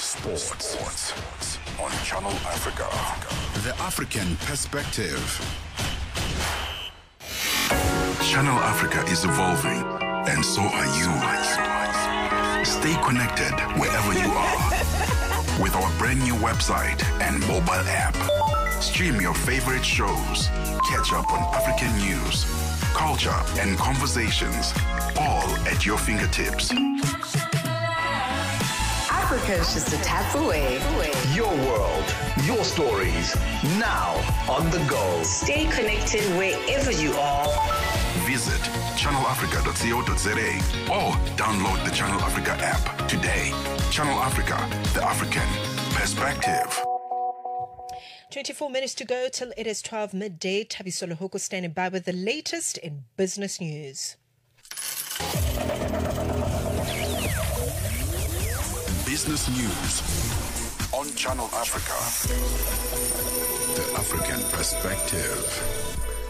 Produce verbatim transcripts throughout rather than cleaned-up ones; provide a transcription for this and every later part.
Sports. Sports on Channel Africa. The African perspective. Channel Africa is evolving, and so are you. Stay connected wherever you are with our brand new website and mobile app. Stream your favorite shows, catch up on African news, culture, and conversations, all at your fingertips. Africa's just a tap away. Your world, your stories, now on the go. Stay connected wherever you are. Visit channel africa dot co dot za or download the Channel Africa app today. Channel Africa, the African perspective. twenty-four minutes to go till it is twelve midday. Thabiso Lohoko standing by with the latest in business news. Business news on Channel Africa. The African perspective.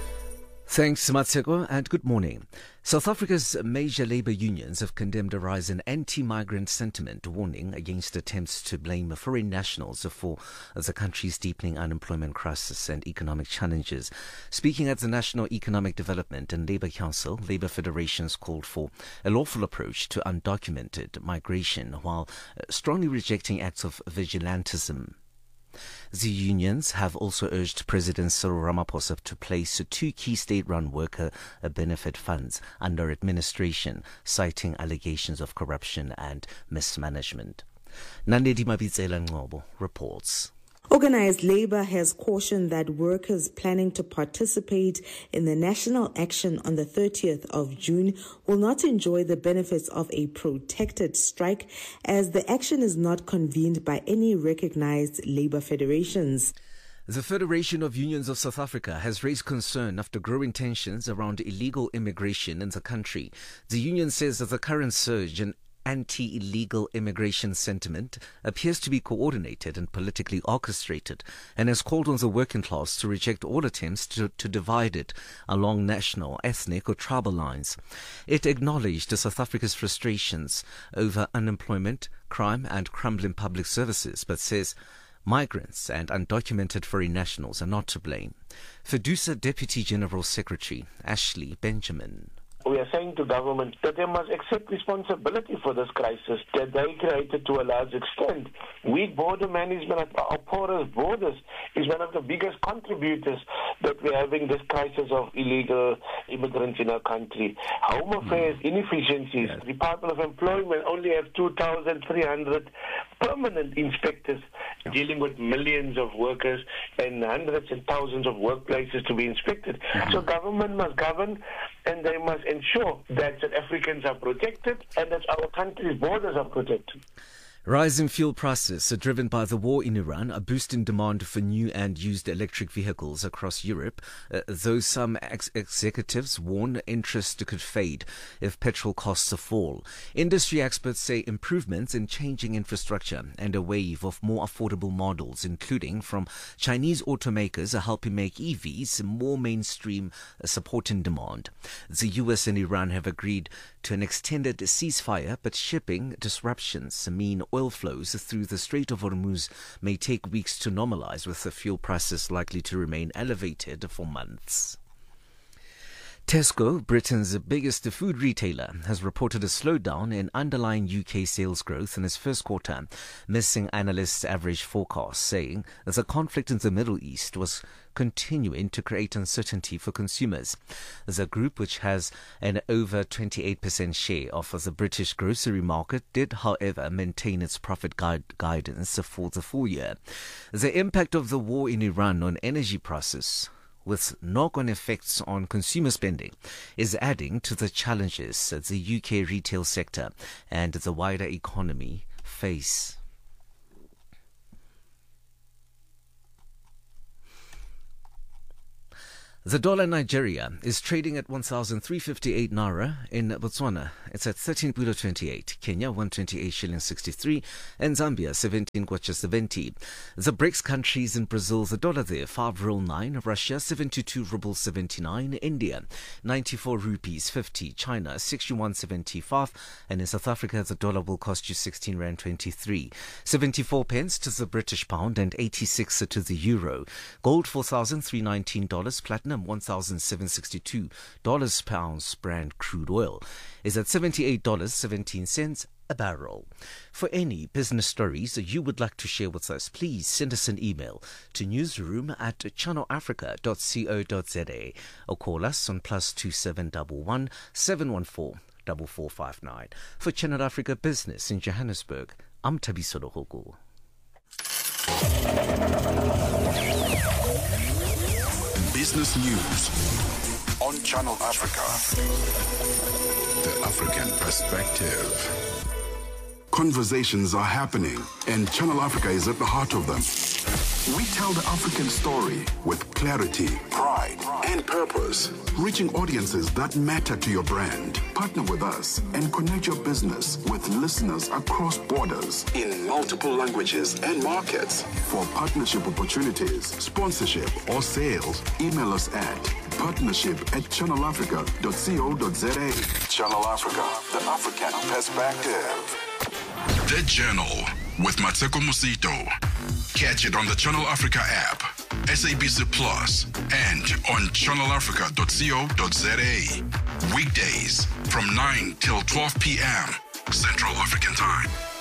Thanks, Matseko, and good morning. South Africa's major labour unions have condemned a rise in anti-migrant sentiment, warning against attempts to blame foreign nationals for the country's deepening unemployment crisis and economic challenges. Speaking at the National Economic Development and Labour Council, labour federations called for a lawful approach to undocumented migration while strongly rejecting acts of vigilantism. The unions have also urged President Cyril Ramaphosa to place two key state-run worker benefit funds under administration, citing allegations of corruption and mismanagement. Nandedi Mabitsela Ngobo reports. Organised Labour has cautioned that workers planning to participate in the national action on the thirtieth of June will not enjoy the benefits of a protected strike, as the action is not convened by any recognised labour federations. The Federation of Unions of South Africa has raised concern after growing tensions around illegal immigration in the country. The union says that the current surge in anti-illegal immigration sentiment appears to be coordinated and politically orchestrated, and has called on the working class to reject all attempts to, to divide it along national, ethnic or tribal lines. It acknowledged South Africa's frustrations over unemployment, crime and crumbling public services, but says migrants and undocumented foreign nationals are not to blame. FEDUSA Deputy General Secretary Ashley Benjamin. We are saying to government that they must accept responsibility for this crisis that they created to a large extent. Weak border management at our porous borders is one of the biggest contributors that we're having this crisis of illegal immigrants in our country. Home Affairs inefficiencies. Yes. Department of Employment only have two thousand three hundred permanent inspectors dealing with millions of workers and hundreds and thousands of workplaces to be inspected. Mm-hmm. So government must govern, and they must ensure that South Africans are protected and that our country's borders are protected. Rising fuel prices are driven by the war in Iran, a boost in demand for new and used electric vehicles across Europe, uh, though some ex- executives warn interest could fade if petrol costs fall. Industry experts say improvements in changing infrastructure and a wave of more affordable models, including from Chinese automakers, are helping make E Vs more mainstream, uh, supporting demand. The U S and Iran have agreed to an extended ceasefire, but shipping disruptions mean oil flows through the Strait of Hormuz may take weeks to normalize, with the fuel prices likely to remain elevated for months. Tesco, Britain's biggest food retailer, has reported a slowdown in underlying U K sales growth in its first quarter, missing analysts' average forecast, saying that the conflict in the Middle East was continuing to create uncertainty for consumers. The group, which has an over twenty-eight percent share of the British grocery market, did, however, maintain its profit guide guidance for the full year. The impact of the war in Iran on energy prices, with knock-on effects on consumer spending, is adding to the challenges that the U K retail sector and the wider economy face. The dollar in Nigeria is trading at one thousand three hundred fifty-eight naira. In Botswana, it's at thirteen twenty-eight. Kenya, one hundred twenty-eight shillings sixty-three. And Zambia, seventeen kwacha seventy. The BRICS countries in Brazil, the dollar there, five roll nine. Russia, seventy-two rubles seventy-nine. India, ninety-four rupees fifty. China, sixty-one seventy-five. And in South Africa, the dollar will cost you sixteen rand twenty-three. seventy-four pence to the British pound and eighty-six to the euro. Gold, four thousand three hundred nineteen dollars. Platinum, one thousand seven hundred sixty-two dollars per ounce. Brand crude oil is at seventy-eight dollars and seventeen cents a barrel. For any business stories that you would like to share with us, please send us an email to newsroom at channel africa dot co dot za or call us on plus two seven one one seven one four four four five nine. For Channel Africa Business in Johannesburg, I'm Thabiso Lohoko. Business News on Channel Africa. The African Perspective. Conversations are happening, and Channel Africa is at the heart of them. We tell the African story with clarity, pride, and purpose, reaching audiences that matter to your brand. Partner with us and connect your business with listeners across borders in multiple languages and markets. For partnership opportunities, sponsorship, or sales, email us at partnership at channel africa dot co dot za. Channel Africa, the African Perspective. The Journal with Mateko Musito. Catch it on the Channel Africa app, S A B C Plus, and on channel africa dot co dot za. Weekdays from nine till twelve p.m. Central African Time.